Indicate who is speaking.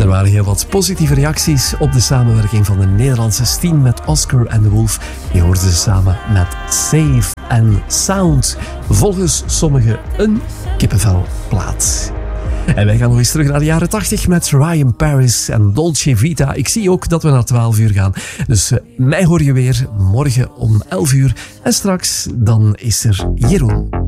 Speaker 1: Er waren heel wat positieve reacties op de samenwerking van de Nederlandse Steen met Oscar and the Wolf. Je hoorde ze samen met Safe and Sound. Volgens sommigen een kippenvelplaat. En wij gaan nog eens terug naar de jaren 80 met Ryan Paris en Dolce Vita. Ik zie ook dat we naar 12 uur gaan. Dus mij hoor je weer morgen om 11 uur. En straks dan is er Jeroen.